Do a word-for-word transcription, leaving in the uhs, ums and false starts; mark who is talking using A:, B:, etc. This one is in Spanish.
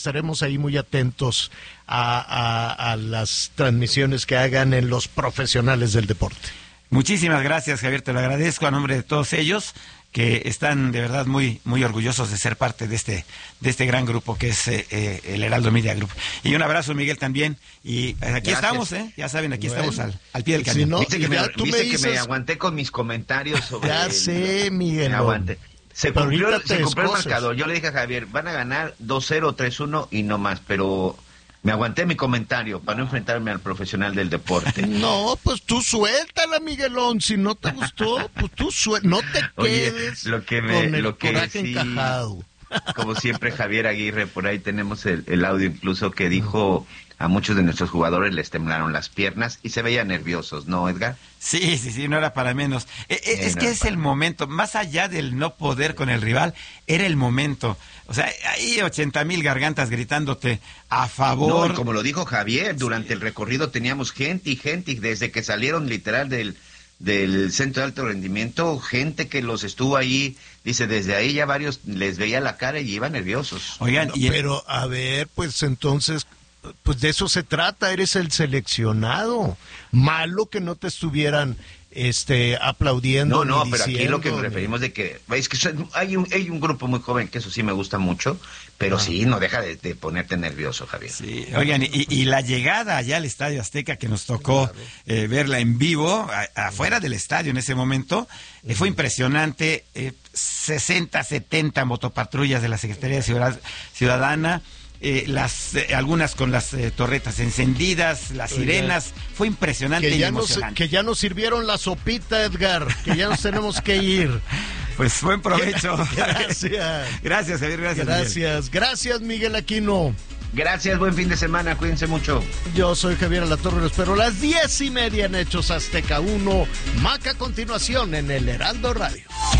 A: Estaremos ahí muy atentos a, a, a las transmisiones que hagan en los profesionales del deporte.
B: Muchísimas gracias, Javier, te lo agradezco a nombre de todos ellos, que están de verdad muy muy orgullosos de ser parte de este de este gran grupo que es eh, eh, el Heraldo Media Group. Y un abrazo, Miguel, también. Y aquí gracias. Estamos, ¿eh? Ya saben, aquí bueno, estamos al, al pie del cañón.
C: Si no, viste que, me, tú viste me dices... que me aguanté con mis comentarios sobre...
A: Ya el... sé, Miguel.
C: Me aguanté. Se cumplió, se cumplió el marcador. Yo le dije a Javier, van a ganar dos cero, tres uno y no más, pero... Me aguanté mi comentario para no enfrentarme al profesional del deporte.
A: No, pues tú suéltala, Miguelón. Si no te gustó, pues tú suéltala. No te quedes
C: Oye, lo que me,
A: con el
C: lo que
A: coraje
C: sí,
A: encajado.
C: Como siempre, Javier Aguirre, por ahí tenemos el, el audio incluso que dijo a muchos de nuestros jugadores les temblaron las piernas y se veían nerviosos, ¿no, Edgar?
B: Sí, sí, sí, no era para menos. Eh, eh, es no que es el momento, más allá del no poder con el rival, era el momento. O sea, hay ochenta mil gargantas gritándote a favor.
C: No, y como lo dijo Javier, durante sí. el recorrido teníamos gente y gente, y desde que salieron literal del, del centro de alto rendimiento, gente que los estuvo ahí, dice, desde ahí ya varios les veía la cara y iban nerviosos.
A: Oigan, no, y pero a ver, pues entonces... Pues de eso se trata, eres el seleccionado. Malo que no te estuvieran este aplaudiendo.
C: No, no,
A: ni
C: pero
A: diciendo,
C: aquí lo que nos
A: ni...
C: referimos de que es que hay un, hay un grupo muy joven que eso sí me gusta mucho, pero ah. sí, no deja de, de ponerte nervioso, Javier.
B: Sí, oigan, y, y la llegada allá al Estadio Azteca que nos tocó claro. eh, verla en vivo, a, afuera del estadio en ese momento, eh, fue impresionante, eh, sesenta, setenta motopatrullas de la Secretaría de Ciudad, Ciudadana, Eh, las eh, algunas con las eh, torretas encendidas, las sirenas, fue impresionante
A: que ya
B: y emocionante.
A: Nos, que ya nos sirvieron la sopita, Edgar, que ya nos tenemos que ir.
B: Pues buen provecho.
A: Gracias.
B: Gracias, Javier, gracias.
A: Gracias, Miguel. Gracias, Miguel Aquino.
C: Gracias, buen fin de semana, cuídense mucho.
A: Yo soy Javier Alatorre, los espero a las diez y media en Hechos Azteca uno. Maca a continuación en el Heraldo Radio.